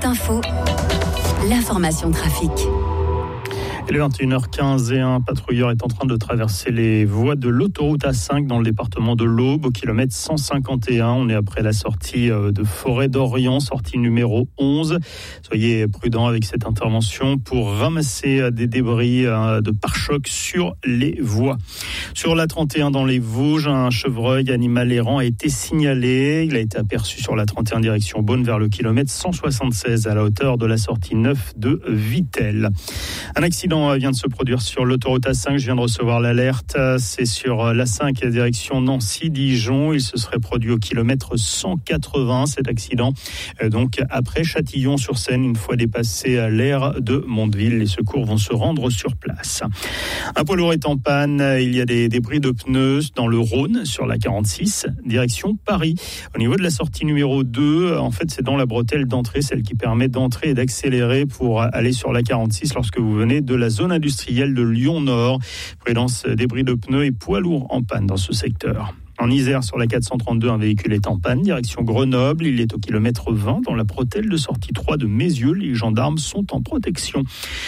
Info, l'information trafic. Il est 21h15 et un patrouilleur est en train de traverser les voies de l'autoroute A5 dans le département de l'Aube, au kilomètre 151. On est après la sortie de Forêt d'Orient, sortie numéro 11. Soyez prudents avec cette intervention pour ramasser des débris de pare-choc sur les voies. Sur la 31 dans les Vosges, un chevreuil animal errant a été signalé. Il a été aperçu sur la 31 direction Beaune vers le kilomètre 176 à la hauteur de la sortie 9 de Vittel. Un accident vient de se produire sur l'autoroute A5. Je viens de recevoir l'alerte. C'est sur l'A5 direction Nancy-Dijon. Il se serait produit au kilomètre 180, cet accident. Donc après Châtillon-sur-Seine, une fois dépassé l'aire de Mondeville, les secours vont se rendre sur place. Un poids lourd est en panne. Il y a des débris de pneus dans le Rhône sur la 46, direction Paris. Au niveau de la sortie numéro 2, en fait, c'est dans la bretelle d'entrée, celle qui permet d'entrer et d'accélérer pour aller sur la 46 lorsque vous venez de la zone industrielle de Lyon-Nord. Prudence, débris de pneus et poids lourds en panne dans ce secteur. En Isère, sur la 432, un véhicule est en panne, direction Grenoble. Il est au kilomètre 20 dans la bretelle de sortie 3 de Mézieux. Les gendarmes sont en protection.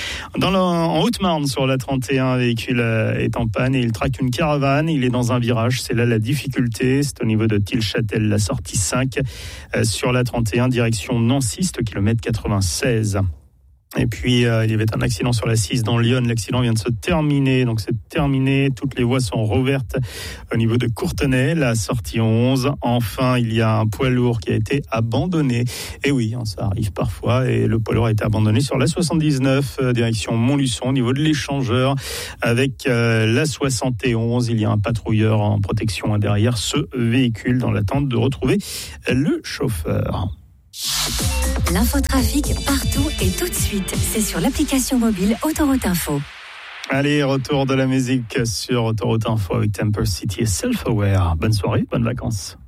En Haute-Marne, sur la 31, un véhicule est en panne et il traque une caravane. Il est dans un virage. C'est là la difficulté. C'est au niveau de Tilchâtel, la sortie 5. Sur la 31, direction Nancy, c'est au kilomètre 96. Et puis, il y avait un accident sur la 6 dans Lyon. L'accident vient de se terminer. Donc, c'est terminé. Toutes les voies sont rouvertes au niveau de Courtenay, la sortie 11. Enfin, il y a un poids lourd qui a été abandonné. Et oui, ça arrive parfois. Et le poids lourd a été abandonné sur la 79, direction Montluçon, au niveau de l'échangeur. Avec la 71, il y a un patrouilleur en protection derrière ce véhicule dans l'attente de retrouver le chauffeur. L'infotrafic partout et tout de suite. C'est sur l'application mobile Autoroute Info. Allez, retour de la musique sur Autoroute Info avec Temper City et Self Aware. Bonne soirée, bonnes vacances.